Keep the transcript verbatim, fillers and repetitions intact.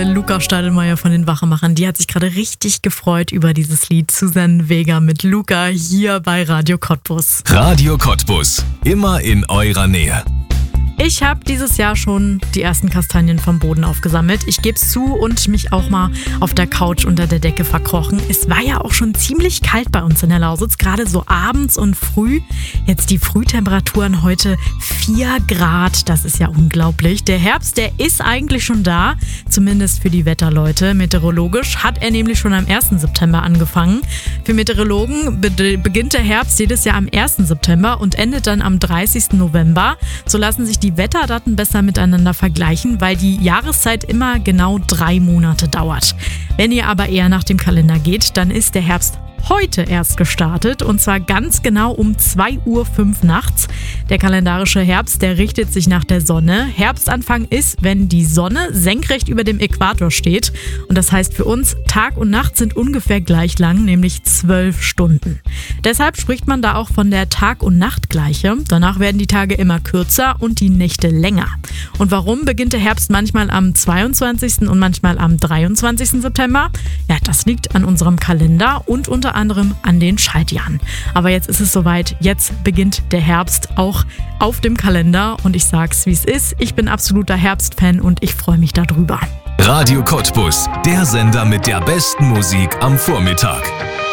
Luca Stadelmeier von den Wachemachern. Die hat sich gerade richtig gefreut über dieses Lied. Susanne Vega mit Luca hier bei Radio Cottbus. Radio Cottbus, immer in eurer Nähe. Ich habe dieses Jahr schon die ersten Kastanien vom Boden aufgesammelt. Ich gebe es zu und mich auch mal auf der Couch unter der Decke verkrochen. Es war ja auch schon ziemlich kalt bei uns in der Lausitz, gerade so abends und früh. Jetzt die Frühtemperaturen heute vier Grad, das ist ja unglaublich. Der Herbst, der ist eigentlich schon da, zumindest für die Wetterleute. Meteorologisch hat er nämlich schon am ersten September angefangen. Für Meteorologen be- beginnt der Herbst jedes Jahr am ersten September und endet dann am dreißigsten November. So lassen sich die die Wetterdaten besser miteinander vergleichen, weil die Jahreszeit immer genau drei Monate dauert. Wenn ihr aber eher nach dem Kalender geht, dann ist der Herbst heute erst gestartet und zwar ganz genau um zwei Uhr fünf nachts. Der kalendarische Herbst, der richtet sich nach der Sonne. Herbstanfang ist, wenn die Sonne senkrecht über dem Äquator steht und das heißt für uns, Tag und Nacht sind ungefähr gleich lang, nämlich zwölf Stunden. Deshalb spricht man da auch von der Tag- und Nachtgleiche. Danach werden die Tage immer kürzer und die Nächte länger. Und warum beginnt der Herbst manchmal am zweiundzwanzigsten und manchmal am dreiundzwanzigsten September? Ja, das liegt an unserem Kalender und unter anderem an den Schaltjahren. Aber jetzt ist es soweit, jetzt beginnt der Herbst auch auf dem Kalender und ich sag's wie es ist, ich bin absoluter Herbstfan und ich freue mich darüber. Radio Cottbus, der Sender mit der besten Musik am Vormittag.